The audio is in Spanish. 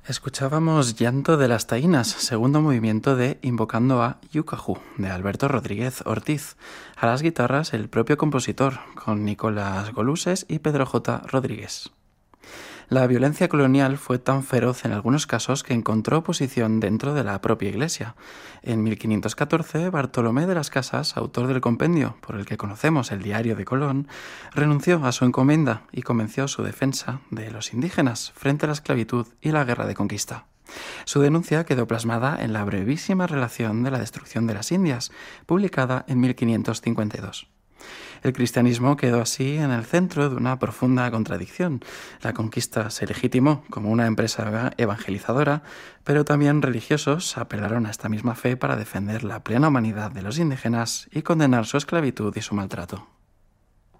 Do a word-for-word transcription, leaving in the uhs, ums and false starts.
Escuchábamos Llanto de las Taínas, segundo movimiento de Invocando a Yucajú, de Alberto Rodríguez Ortiz. A las guitarras el propio compositor, con Nicolás Goluses y Pedro J. Rodríguez. La violencia colonial fue tan feroz en algunos casos que encontró oposición dentro de la propia Iglesia. En mil quinientos catorce, Bartolomé de las Casas, autor del compendio por el que conocemos el Diario de Colón, renunció a su encomienda y comenzó su defensa de los indígenas frente a la esclavitud y la guerra de conquista. Su denuncia quedó plasmada en la brevísima relación de la destrucción de las Indias, publicada en mil quinientos cincuenta y dos. El cristianismo quedó así en el centro de una profunda contradicción. La conquista se legitimó como una empresa evangelizadora, pero también religiosos apelaron a esta misma fe para defender la plena humanidad de los indígenas y condenar su esclavitud y su maltrato.